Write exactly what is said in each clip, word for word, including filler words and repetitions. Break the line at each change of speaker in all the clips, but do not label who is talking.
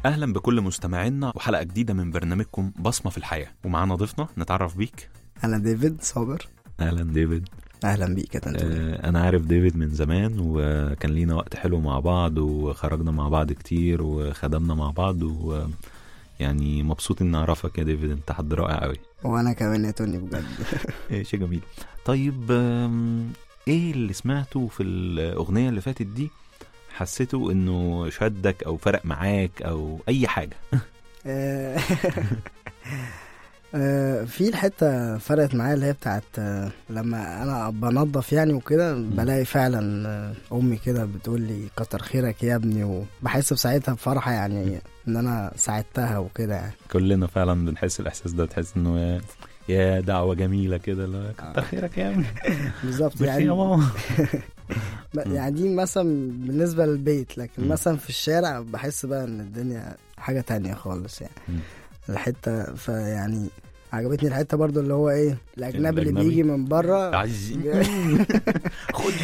أهلا بكل مستمعينا وحلقة جديدة من برنامجكم بصمة في الحياة، ومعنا ضيفنا نتعرف بيك.
أنا ديفيد صابر.
أهلا ديفيد.
أهلا بيك.
آه أنا عارف ديفيد من زمان، وكان لينا وقت حلو مع بعض وخرجنا مع بعض كتير وخدمنا مع بعض، ويعني مبسوط إن أعرفك يا ديفيد، أنت حد رائع قوي.
وأنا كمان يا توني بجد.
إيه شيء جميل. طيب إيه اللي سمعته في الأغنية اللي فاتت دي حسيته إنه شدك أو فرق معاك أو أي حاجة؟
في الحتة فرقت معايا اللي هي بتاعت لما أنا بنظف يعني وكده بلاقي فعلا أمي كده بتقول لي كتر خيرك يا ابني، وبحس بساعتها بفرحة يعني إن أنا ساعدتها وكده يعني.
كلنا فعلا بنحس الإحساس ده، تحس إنه يا دعوة جميلة كده، لا كتر خيرك يا ابني.
بالظبط يعني يا ماما. يعني دي مثلا بالنسبة للبيت، لكن مثلا في الشارع بحس بقى إن الدنيا حاجة تانية خالص يعني. الحتة فيعني عجبتني الحتة برضو اللي هو ايه الأجنبي اللي بيجي من بره
خد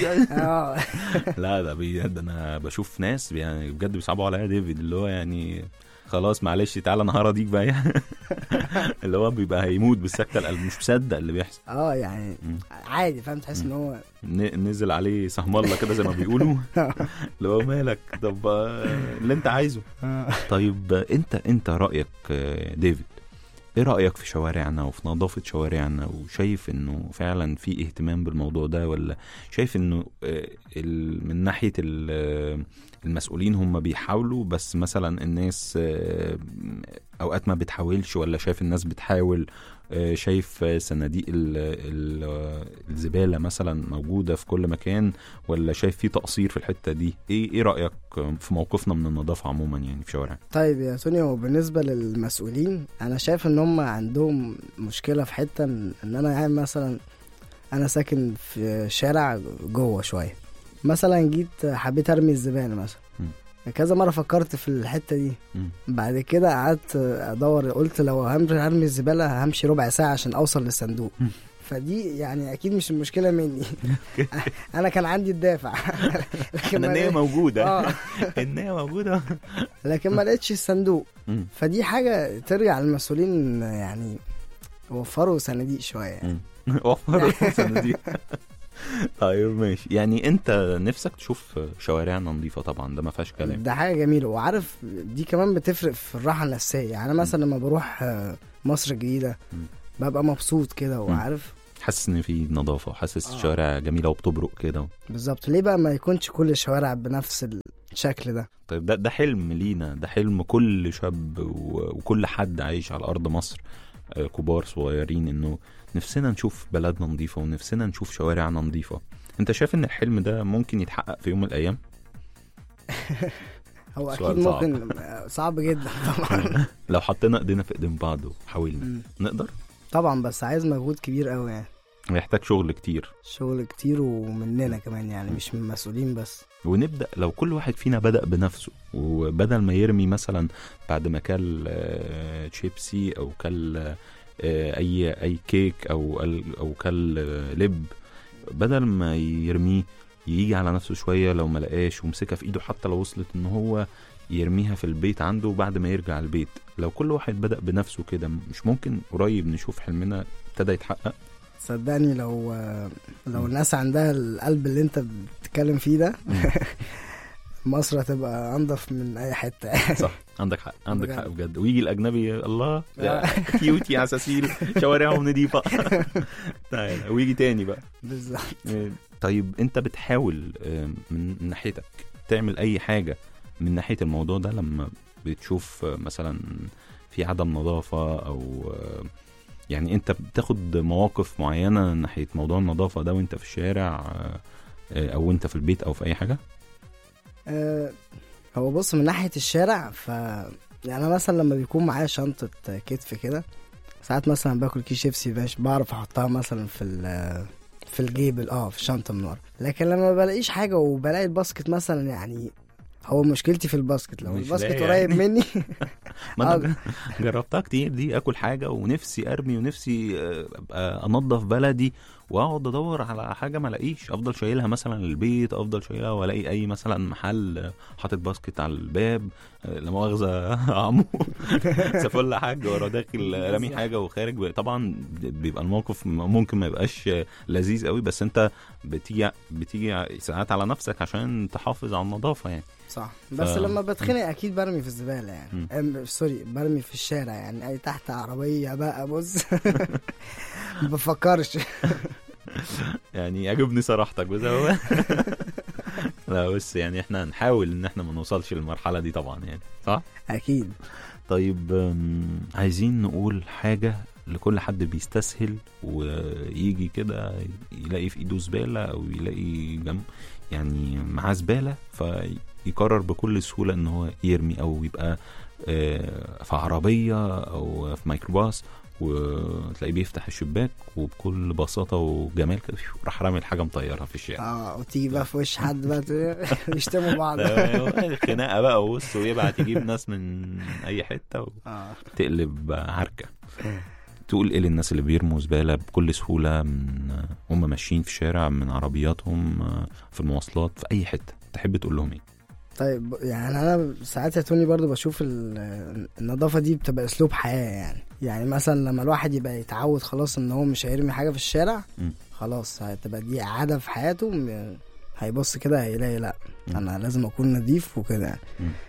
لا ده بجد انا بشوف ناس يعني بجد بيصعبوا عليا ديفيد، اللي هو يعني خلاص معلش تعالى انا هراضيك بقى اللي هو بيبقى هيموت بالسكتة القلب، مش مصدق اللي بيحصل.
اه يعني عادي فاهم، تحس ان هو
نزل عليه سهم الله كده زي ما بيقولوا، اللي هو مالك طب اللي انت عايزه. طيب انت انت رأيك ديفيد، ايه رأيك في شوارعنا وفي نظافة شوارعنا، وشايف انه فعلا في اهتمام بالموضوع ده، ولا شايف انه من ناحية المسؤولين هم بيحاولوا بس مثلا الناس اوقات ما بتحاولش، ولا شايف الناس بتحاول؟ شايف صناديق الزبالة مثلا موجودة في كل مكان، ولا شايف في تقصير في الحتة دي؟ ايه ايه رأيك في موقفنا من النظافة عموما يعني في شوارع؟
طيب يا توني، هو بالنسبة للمسؤولين انا شايف ان هم عندهم مشكلة في حتة ان انا يعني مثلا انا ساكن في شارع جوه شوية، مثلا جيت حبيت ارمي الزبالة مثلا م. كذا مرة فكرت في الحتة دي م. بعد كده قعدت ادور، قلت لو هرمي الزبالة همشي ربع ساعة عشان اوصل للصندوق م. فدي يعني اكيد مش المشكلة مني. انا كان عندي الدافع
لكن النية موجودة النية موجودة
لكن ما لقيتش الصندوق. فدي حاجة ترجع للمسؤولين يعني وفروا صناديق شوية يعني.
وفروا صناديق. طيب ماشي، يعني انت نفسك تشوف شوارعنا نظيفة طبعا، ده ما فيهاش كلام،
ده حاجة جميلة. وعارف دي كمان بتفرق في الراحة النفسية يعني. انا مثلا لما بروح مصر الجديدة ببقى مبسوط كده، وعارف
حاسس ان في نظافة، وحاسس الشوارع آه. جميلة وبتبرق كده.
بالظبط. ليه بقى ما يكونش كل الشوارع بنفس الشكل ده؟
طيب ده ده حلم لينا، ده حلم كل شاب وكل حد عايش على ارض مصر، كبار صغيرين، انه نفسنا نشوف بلدنا نظيفة ونفسنا نشوف شوارعنا نظيفة. انت شايف ان الحلم ده ممكن يتحقق في يوم من الايام؟
هو اكيد ممكن، صعب جدا طبعا.
لو حطينا ايدينا في ايدين بعض وحاولنا نقدر
طبعا، بس عايز مجهود كبير قوي يعني،
محتاج شغل كتير
شغل كتير ومننا كمان يعني، مش من المسؤولين بس.
ونبدأ لو كل واحد فينا بدأ بنفسه، وبدل ما يرمي مثلا بعد ما كل شيبسي او كل اي اي كيك او او كل لب، بدل ما يرميه يجي على نفسه شوية، لو ما لقاش ومسكها في ايده، حتى لو وصلت ان هو يرميها في البيت عنده بعد ما يرجع البيت. لو كل واحد بدأ بنفسه كده، مش ممكن قريب نشوف حلمنا ابتدى يتحقق؟
صدقني لو لو الناس عندها القلب اللي انت بتتكلم فيه ده مصر هتبقى انضف من اي حته.
صح، عندك حق، عندك حق بجد. ويجي الاجنبي الله كيوتي عساسيل شوارعهم نظيفه تعال، ويجي تاني بقى.
بالظبط.
طيب انت بتحاول من ناحيتك تعمل اي حاجه من ناحيه الموضوع ده لما بتشوف مثلا في عدم نظافه، او يعني انت بتاخد مواقف معينه ناحيه موضوع النظافه ده وانت في الشارع او انت في البيت او في اي حاجه؟
أه هو بص، من ناحيه الشارع ف يعني انا مثلا لما بيكون معايا شنطه كتف كده، ساعات مثلا باكل كيس شيبسي باش بعرف احطها مثلا في في الجيب اه في الشنطه من ورا. لكن لما بلاقيش حاجه وبلاقي الباسكت مثلا، يعني هو مشكلتي في الباسكت، لو الباسكت قريب يعني مني
ما انا جربتها كتير دي، اكل حاجه ونفسي ارمي ونفسي ابقى انظف بلدي واقعد ادور على حاجه ما الاقيش، افضل شايلها مثلا البيت، افضل شايلها والاقي اي مثلا محل حاطط باسكت على الباب، لا مؤاخذه عمو سافل حاجه ورا داخل رامي حاجه وخارج. طبعا بيبقى الموقف ممكن ما يبقاش لذيذ قوي، بس انت بتيجي بتيجي ساعات على نفسك عشان تحافظ على النظافه يعني.
صح. بس ف... لما بتخنق اكيد برمي في الزباله يعني. أم... سوري برمي في الشارع يعني، اي تحت عربيه بقى بص ما بفكرش
يعني يعجبني صراحتك بس هو لا بس يعني احنا نحاول ان احنا ما نوصلش للمرحله دي طبعا يعني، صح
اكيد.
طيب عايزين نقول حاجه لكل حد بيستسهل ويجي كده يلاقي في ايده زباله او يلاقي جنب يعني معاه زباله، فيقرر بكل سهوله ان هو يرمي او يبقى في عربيه او في ميكروباص وتلاقيه بيفتح الشباك وبكل بساطه وجمال كده راح رامي الحاجه مطيرها في الشارع.
اه وتيجي بقى في وش حد بقى يشتموا بعض
خناقه بقى وبص ويبعت يجيب ناس من اي حته وتقلب عركه. تقول ايه للناس اللي بيرموا زباله بكل سهوله من هم ماشيين في الشارع، من عربياتهم، في المواصلات، في اي حته، تحب تقول لهم ايه؟
طيب يعني انا ساعات يا توني برضو بشوف النظافه دي بتبقى اسلوب حياه يعني. يعني مثلا لما الواحد يبقى يتعود خلاص ان هو مش هيرمي حاجه في الشارع م. خلاص هتبقى دي عاده في حياته، هيبص كده هيلاقي لا م. انا لازم اكون نظيف وكده يعني.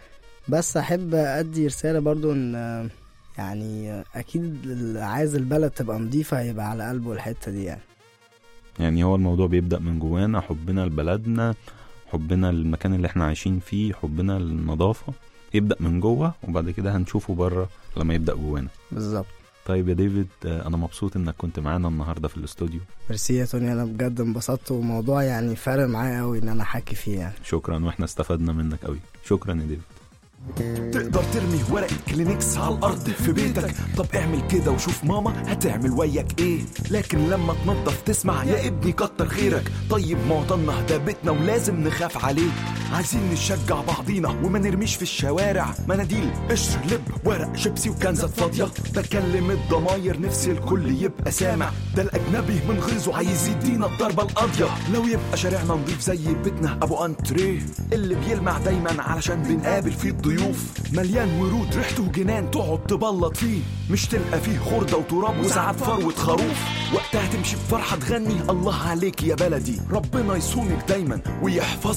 بس احب ادي رساله برضو ان يعني اكيد عايز البلد تبقى نظيفه هيبقى على قلبه الحته دي يعني.
يعني هو الموضوع بيبدا من جوانا، حبنا لبلدنا، حبنا للمكان اللي احنا عايشين فيه، حبنا للنظافه يبدا من جوه وبعد كده هنشوفه بره لما يبدا جوانا.
بالظبط.
طيب يا ديفيد انا مبسوط انك كنت معانا النهارده في الاستوديو.
ميرسي يا توني، انا بجد انبسطت وموضوع يعني فارق معايا قوي ان انا احكي فيه يعني.
شكرا واحنا استفدنا منك قوي. شكرا يا ديفيد.
تقدر ترمي ورقة كلينكس على الأرض في بيتك، طب اعمل كده وشوف ماما هتعمل وياك ايه. لكن لما تنظف تسمع يا ابني كتر خيرك. طيب معطلنا ده بيتنا ولازم نخاف عليه. عايزين نشجع بعضينا وما نرميش في الشوارع مناديل قشر لب ورق شيبسي وكنزات فاضية. بكلم الضماير نفسي الكل يبقى سامع، ده الأجنبي من غيظه عايز يدينا الضربة القاضية. لو يبقى شارعنا نضيف زي بيتنا أبو أنتريه اللي بيلمع دايما علشان بنقابل فيه الضيوف، مليان ورود ريحته جنان تقعد تبلط فيه، مش تلقى فيه خردة وتراب وساعات فروة خروف. وقتها تمشي بفرحة تغني الله عليك يا بلدي، ربنا يصونك دايما ويحفظك